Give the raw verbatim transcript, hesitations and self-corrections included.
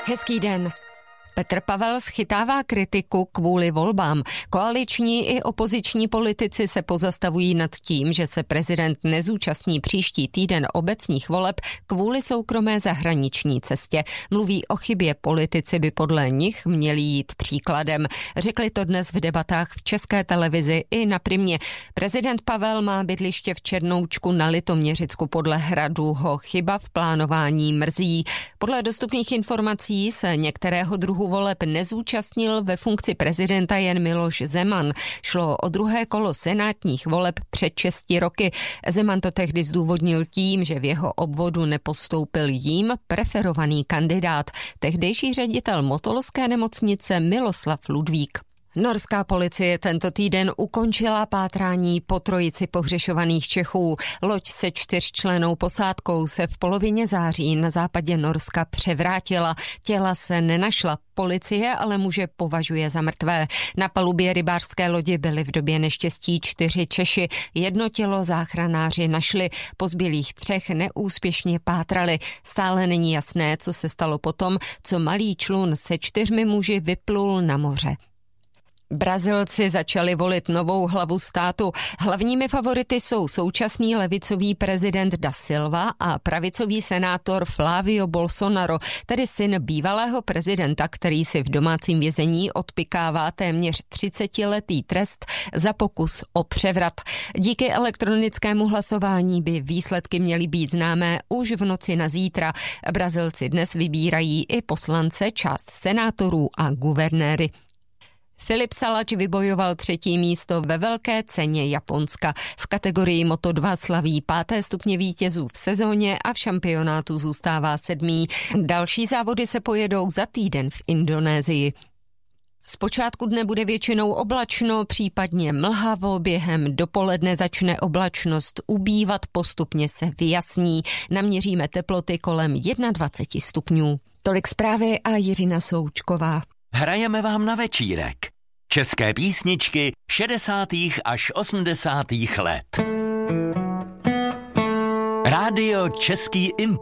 Hezký den. Petr Pavel schytává kritiku kvůli volbám. Koaliční i opoziční politici se pozastavují nad tím, že se prezident nezúčastní příští týden obecních voleb kvůli soukromé zahraniční cestě. Mluví o chybě, politici by podle nich měli jít příkladem. Řekli to dnes v debatách v České televizi i na Primě. Prezident Pavel má bydliště v Černoučku na Litoměřicku, podle Hradu ho chyba v plánování mrzí. Podle dostupných informací se některého druhu voleb nezúčastnil ve funkci prezidenta jen Miloš Zeman. Šlo o druhé kolo senátních voleb před šesti roky. Zeman to tehdy zdůvodnil tím, že v jeho obvodu nepostoupil jím preferovaný kandidát, tehdejší ředitel motolské nemocnice Miloslav Ludvík. Norská policie tento týden ukončila pátrání po trojici pohřešovaných Čechů. Loď se čtyřčlennou posádkou se v polovině září na západě Norska převrátila. Těla se nenašla. Policie ale muže považuje za mrtvé. Na palubě rybářské lodi byly v době neštěstí čtyři Češi. Jedno tělo záchranáři našli, po zbylých třech neúspěšně pátrali. Stále není jasné, co se stalo potom, co malý člun se čtyřmi muži vyplul na moře. Brazilci začali volit novou hlavu státu. Hlavními favority jsou současný levicový prezident Da Silva a pravicový senátor Flávio Bolsonaro, tedy syn bývalého prezidenta, který si v domácím vězení odpykává téměř třicetiletý trest za pokus o převrat. Díky elektronickému hlasování by výsledky měly být známé už v noci na zítra. Brazilci dnes vybírají i poslance, část senátorů a guvernéry. Filip Salač vybojoval třetí místo ve velké ceně Japonska. V kategorii Moto dva slaví páté stupně vítězů v sezóně a v šampionátu zůstává sedmý. Další závody se pojedou za týden v Indonésii. Zpočátku dne bude většinou oblačno, případně mlhavo, během dopoledne začne oblačnost ubývat, postupně se vyjasní. Naměříme teploty kolem dvacet jedna stupňů. Tolik zprávy a Jiřina Součková. Hrajeme vám na večírek. České písničky šedesátých až osmdesátých let. Rádio Český Impuls.